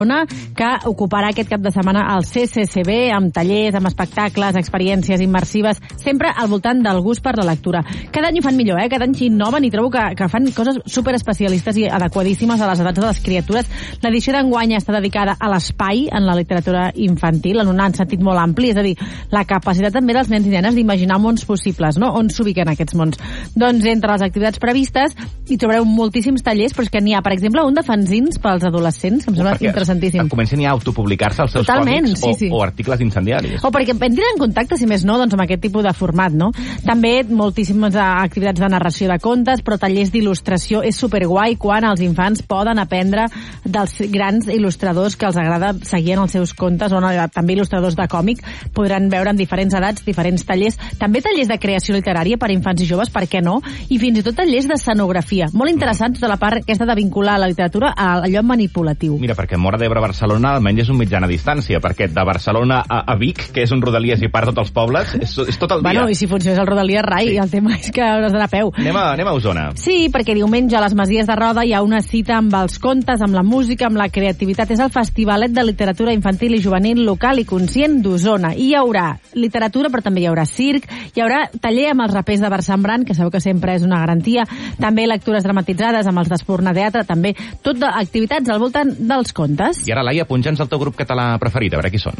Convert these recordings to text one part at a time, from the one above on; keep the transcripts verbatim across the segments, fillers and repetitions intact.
que ocuparà aquest cap de setmana el C C C B amb tallers, amb espectacles, experiències immersives, sempre al voltant del gust per la lectura. Cada any ho fan millor, eh? Cada any s'innoven i trobo que, que fan coses superespecialistes i adequadíssimes a les edats de les criatures. L'edició d'enguany està dedicada a l'espai en la literatura infantil, en un sentit molt ampli, és a dir, la capacitat també dels nens i nenes d'imaginar mons possibles, no? On s'ubiquen aquests mons? Doncs entre les activitats previstes hi trobareu moltíssims tallers, però és que n'hi ha, per exemple, un de fanzins pels adolescents, que em sembla interessant. Comencen ja a autopublicar-se els seus Totalment, còmics sí, o, sí. o articles incendiaris. O perquè entrin en contacte, si més no, doncs amb aquest tipus de format, no? També moltíssimes activitats de narració de contes, però tallers d'il·lustració. És superguai quan els infants poden aprendre dels grans il·lustradors que els agrada seguir en els seus contes, o no, també il·lustradors de còmic. Podran veure en diferents edats, diferents tallers. També tallers de creació literària per a infants i joves, per què no? I fins i tot tallers d'escenografia. Molt interessants de la part aquesta de vincular la literatura a allò manipulatiu. Mira, perquè Móra d'Ebre a Barcelona almenys és un mitjana distància, perquè de Barcelona a, a Vic, que és un rodalies i part tots els pobles, és, és tot el dia. Bueno, i si funcionés el rodalies, rai, sí. El tema és que hauràs d'anar a peu. Anem a, anem a Osona. Sí, perquè diumenge a les Masies de Roda hi ha una cita amb els contes, amb la música, amb la creativitat. És el Festivalet de Literatura Infantil i Juvenil Local i Conscient d'Osona. I hi haurà literatura, però també hi haurà circ, hi haurà taller amb els rapers de Barsembran, que sabeu que sempre és una garantia, també lectures dramatitzades amb els d'Espurna Teatre, també tot d'activitats al voltant dels contes. I ara, Laia, punxa'ns el teu grup català preferit, a veure qui són.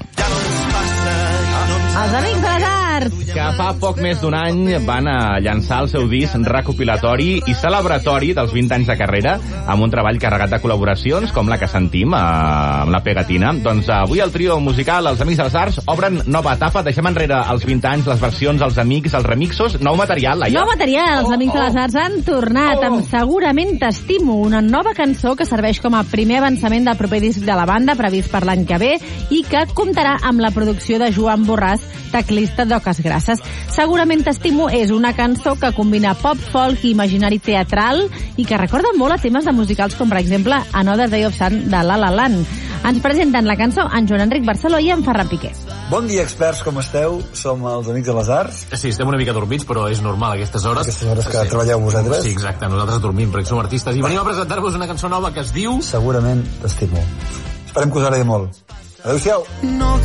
Els Amics de les Arts! Que fa poc més d'un any van a llançar el seu disc recopilatori i celebratori dels vint anys de carrera amb un treball carregat de col·laboracions com la que sentim eh, amb la Pegatina. Doncs avui el trio musical Els Amics de les Arts obren nova etapa. Deixem enrere els vint anys, les versions, els amics, els remixos. Nou material, Laia. Nou material. Els Amics oh, oh. de les Arts han tornat oh. amb Segurament T'estimo, una nova cançó que serveix com a primer avançament del proper disc de la banda, previst per l'any que ve, i que comptarà amb la producció de Joan Borràs, teclista d'Oques Grasses. Segurament T'estimo és una cançó que combina pop, folk i imaginari teatral i que recorda molt a temes de musicals com, per exemple, Another Day of Sun de La La Land. Ens presenten la cançó en Joan Enric Barceló i en Ferran Piqué. Bon dia, experts, com esteu? Som els Amics de les Arts. Sí, estem una mica dormits, però és normal a aquestes hores. Aquestes hores que sí. treballeu vosaltres. Sí, exacte, nosaltres dormim perquè som artistes i venim a presentar-vos una cançó nova que es diu... Segurament T'estimo. Esperem que us agradi molt. Adéu-siau. No.